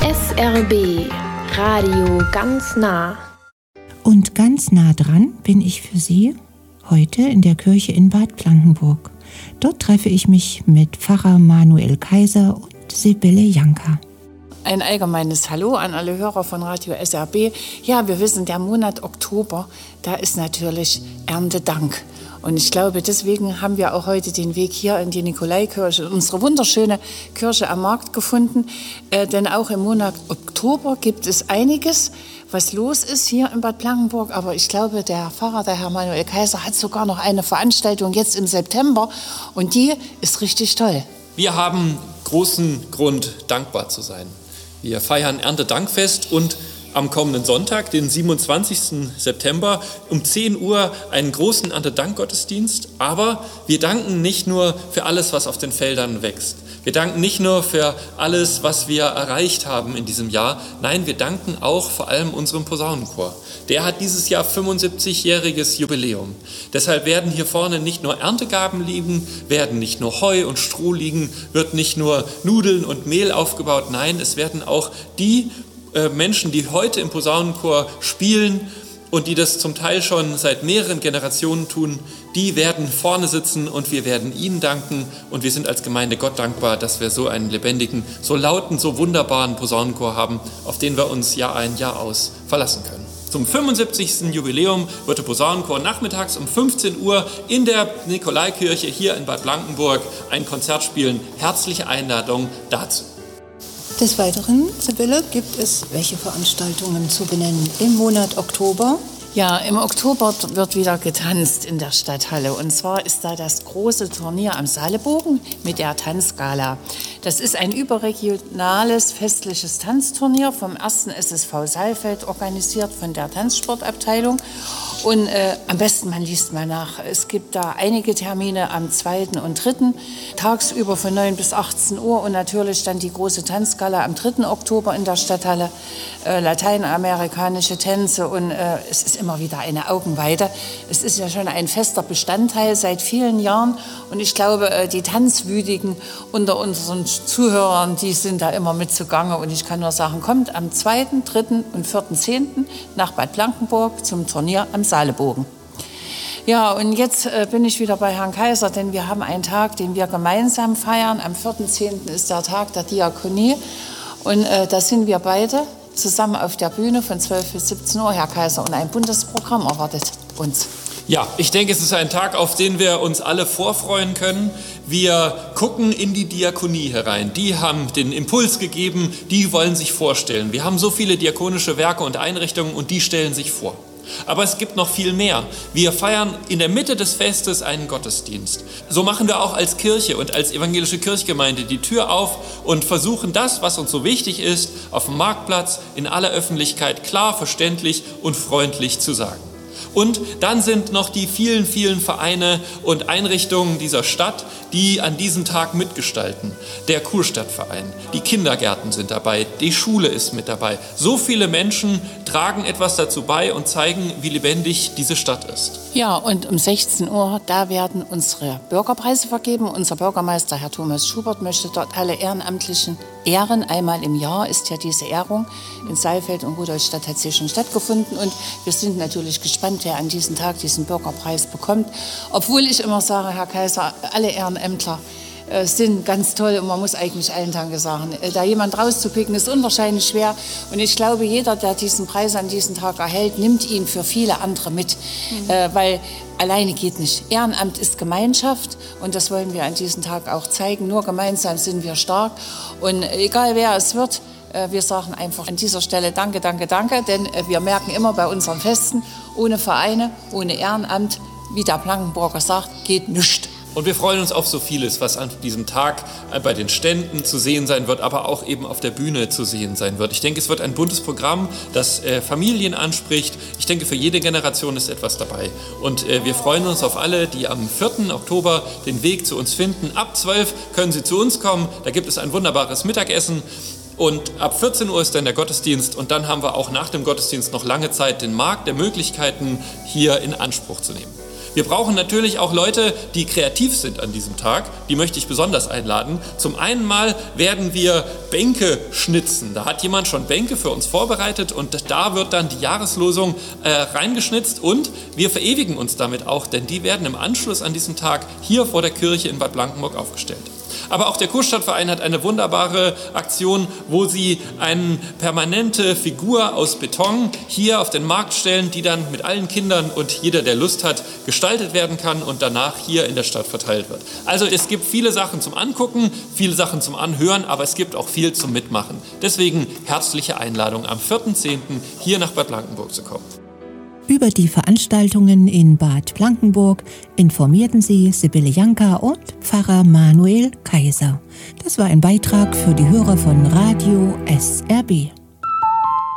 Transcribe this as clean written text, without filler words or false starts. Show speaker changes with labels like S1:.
S1: SRB Radio ganz nah.
S2: Und ganz nah dran bin ich für Sie heute in der Kirche in Bad Blankenburg. Dort treffe ich mich mit Pfarrer Manuel Kaiser und Sibylle Janka.
S3: Ein allgemeines Hallo an alle Hörer von Radio SRB. Ja, wir wissen, der Monat Oktober, da ist natürlich Erntedank. Und ich glaube, deswegen haben wir auch heute den Weg hier in die Nikolaikirche, unsere wunderschöne Kirche am Markt gefunden. Denn auch im Monat Oktober gibt es einiges, was los ist hier in Bad Blankenburg. Aber ich glaube, der Pfarrer, der Herr Manuel Kaiser, hat sogar noch eine Veranstaltung jetzt im September. Und die ist richtig toll.
S4: Wir haben großen Grund, dankbar zu sein. Wir feiern Erntedankfest und am kommenden Sonntag, den 27. September, um 10 Uhr einen großen Erntedankgottesdienst. Aber wir danken nicht nur für alles, was auf den Feldern wächst. Wir danken nicht nur für alles, was wir erreicht haben in diesem Jahr. Nein, wir danken auch vor allem unserem Posaunenchor. Der hat dieses Jahr 75-jähriges Jubiläum. Deshalb werden hier vorne nicht nur Erntegaben liegen, werden nicht nur Heu und Stroh liegen, wird nicht nur Nudeln und Mehl aufgebaut. Nein, es werden auch die Menschen, die heute im Posaunenchor spielen und die das zum Teil schon seit mehreren Generationen tun, die werden vorne sitzen und wir werden ihnen danken. Und wir sind als Gemeinde Gott dankbar, dass wir so einen lebendigen, so lauten, so wunderbaren Posaunenchor haben, auf den wir uns Jahr ein, Jahr aus verlassen können. Zum 75. Jubiläum wird der Posaunenchor nachmittags um 15 Uhr in der Nikolaikirche hier in Bad Blankenburg ein Konzert spielen. Herzliche Einladung dazu.
S2: Des Weiteren, Sibylle, gibt es welche Veranstaltungen zu benennen im Monat Oktober?
S3: Ja, im Oktober wird wieder getanzt in der Stadthalle. Und zwar ist da das große Turnier am Saalebogen mit der Tanzgala. Das ist ein überregionales festliches Tanzturnier vom 1. SSV Saalfeld, organisiert von der Tanzsportabteilung. Und am besten, man liest mal nach. Es gibt da einige Termine am 2. und 3. tagsüber von 9 bis 18 Uhr und natürlich dann die große Tanzgala am 3. Oktober in der Stadthalle. Lateinamerikanische Tänze und es ist immer wieder eine Augenweide. Es ist ja schon ein fester Bestandteil seit vielen Jahren und ich glaube, die Tanzwütigen unter unseren Zuhörern, die sind da immer mit zugange und ich kann nur sagen, kommt am 2., 3. und 4.10. nach Bad Blankenburg zum Turnier am Saalebogen. Ja, und jetzt bin ich wieder bei Herrn Kaiser, denn wir haben einen Tag, den wir gemeinsam feiern. Am 4.10. ist der Tag der Diakonie und da sind wir beide zusammen auf der Bühne von 12 bis 17 Uhr, Herr Kaiser, und ein buntes Programm erwartet uns.
S4: Ja, ich denke, es ist ein Tag, auf den wir uns alle vorfreuen können. Wir gucken in die Diakonie herein. Die haben den Impuls gegeben, die wollen sich vorstellen. Wir haben so viele diakonische Werke und Einrichtungen und die stellen sich vor. Aber es gibt noch viel mehr. Wir feiern in der Mitte des Festes einen Gottesdienst. So machen wir auch als Kirche und als evangelische Kirchgemeinde die Tür auf und versuchen das, was uns so wichtig ist, auf dem Marktplatz in aller Öffentlichkeit klar, verständlich und freundlich zu sagen. Und dann sind noch die vielen, vielen Vereine und Einrichtungen dieser Stadt, die an diesem Tag mitgestalten. Der Kurstadtverein, die Kindergärten sind dabei, die Schule ist mit dabei. So viele Menschen tragen etwas dazu bei und zeigen, wie lebendig diese Stadt ist.
S3: Ja, und um 16 Uhr, da werden unsere Bürgerpreise vergeben. Unser Bürgermeister, Herr Thomas Schubert, möchte dort alle Ehrenamtlichen ehren. Einmal im Jahr ist ja diese Ehrung in Saalfeld und Rudolstadt hat sie schon stattgefunden. Und wir sind natürlich gespannt, wer an diesem Tag diesen Bürgerpreis bekommt. Obwohl ich immer sage, Herr Kaiser, alle Ehrenämtler sind ganz toll und man muss eigentlich allen Danke sagen. Da jemand rauszupicken, ist unwahrscheinlich schwer. Und ich glaube, jeder, der diesen Preis an diesem Tag erhält, nimmt ihn für viele andere mit. Weil alleine geht nicht. Ehrenamt ist Gemeinschaft und das wollen wir an diesem Tag auch zeigen. Nur gemeinsam sind wir stark. Und egal wer es wird, wir sagen einfach an dieser Stelle Danke, Danke, Danke. Denn wir merken immer bei unseren Festen, ohne Vereine, ohne Ehrenamt, wie der Blankenburger sagt, geht nichts.
S4: Und wir freuen uns auf so vieles, was an diesem Tag bei den Ständen zu sehen sein wird, aber auch eben auf der Bühne zu sehen sein wird. Ich denke, es wird ein buntes Programm, das Familien anspricht. Ich denke, für jede Generation ist etwas dabei. Und wir freuen uns auf alle, die am 4. Oktober den Weg zu uns finden. Ab 12 können sie zu uns kommen. Da gibt es ein wunderbares Mittagessen. Und ab 14 Uhr ist dann der Gottesdienst und dann haben wir auch nach dem Gottesdienst noch lange Zeit den Markt der Möglichkeiten hier in Anspruch zu nehmen. Wir brauchen natürlich auch Leute, die kreativ sind an diesem Tag. Die möchte ich besonders einladen. Zum einen mal werden wir Bänke schnitzen. Da hat jemand schon Bänke für uns vorbereitet und da wird dann die Jahreslosung reingeschnitzt und wir verewigen uns damit auch, denn die werden im Anschluss an diesen Tag hier vor der Kirche in Bad Blankenburg aufgestellt. Aber auch der Kurstadtverein hat eine wunderbare Aktion, wo sie eine permanente Figur aus Beton hier auf den Markt stellen, die dann mit allen Kindern und jeder, der Lust hat, gestaltet werden kann und danach hier in der Stadt verteilt wird. Also es gibt viele Sachen zum Angucken, viele Sachen zum Anhören, aber es gibt auch viel zum Mitmachen. Deswegen herzliche Einladung, am 4.10. hier nach Bad Blankenburg zu kommen.
S2: Über die Veranstaltungen in Bad Blankenburg informierten sie Sibylle Janka und Pfarrer Manuel Kaiser. Das war ein Beitrag für die Hörer von Radio SRB.